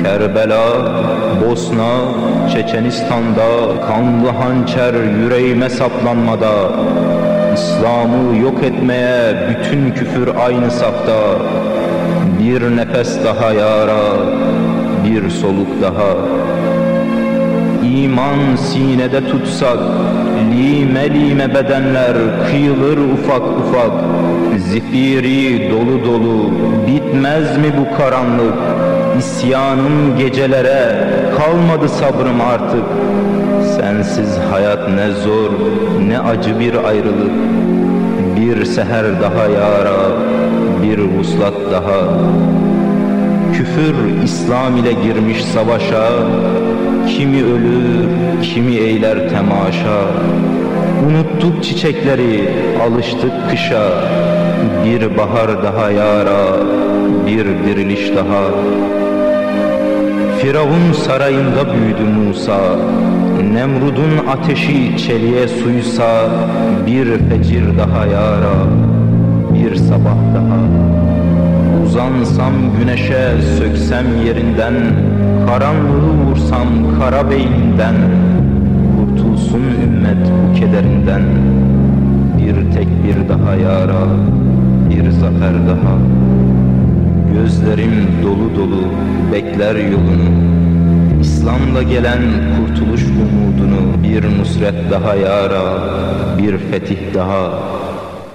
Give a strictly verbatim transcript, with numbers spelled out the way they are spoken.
Kerbela, Bosna, Çeçenistan'da kanlı hançer yüreğime saplanmada, İslam'ı yok etmeye bütün küfür aynı safta. Bir nefes daha ya Rab, bir soluk daha. İman sinede tutsak, lime lime bedenler kıyılır ufak ufak. Zifiri dolu dolu, bitmez mi bu karanlık? İsyanım gecelere, kalmadı sabrım artık. Sensiz hayat ne zor, ne acı bir ayrılık. Bir seher daha ya Rab, bir vuslat daha. Küfür İslam ile girmiş savaşa, kimi ölür, kimi eyler temaşa. Unuttuk çiçekleri, alıştık kışa. Bir bahar daha ya Rab, bir diriliş daha. Firavun sarayında büyüdü Musa, Nemrud'un ateşi çeliğe suysa. Bir fecir daha ya Rab, bir sabah daha. Uzansam güneşe, söksem yerinden, karanlığı vursam kara beyninden. Kurtulsun ümmet bu kederinden. Bir tek bir daha ya Rab, bir zafer daha. Gözlerim dolu dolu bekler yolunu, İslam'la gelen kurtuluş umudunu. Bir nusret daha ya Rab, bir fetih daha.